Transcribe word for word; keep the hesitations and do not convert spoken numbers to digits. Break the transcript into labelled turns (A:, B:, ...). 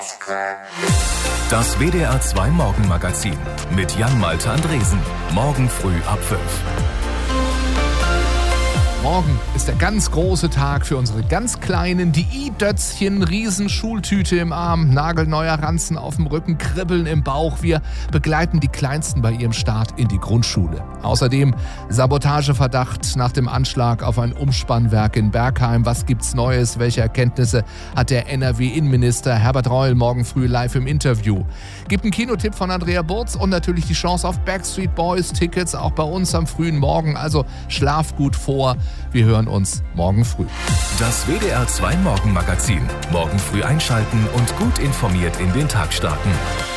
A: Das W D R zwei Morgenmagazin mit Jan-Malte Andresen. Morgen früh ab fünf.
B: Morgen ist der ganz große Tag für unsere ganz Kleinen. Die I-Dötzchen, Riesenschultüte im Arm, nagelneuer Ranzen auf dem Rücken, Kribbeln im Bauch. Wir begleiten die Kleinsten bei ihrem Start in die Grundschule. Außerdem Sabotageverdacht nach dem Anschlag auf ein Umspannwerk in Bergheim. Was gibt's Neues? Welche Erkenntnisse hat der N R W-Innenminister Herbert Reul morgen früh live im Interview? Gibt einen Kinotipp von Andrea Burz und natürlich die Chance auf Backstreet Boys Tickets, auch bei uns am frühen Morgen. Also schlaf gut vor. Wir hören uns morgen früh.
A: Das W D R zwei Morgenmagazin. Morgen früh einschalten und gut informiert in den Tag starten.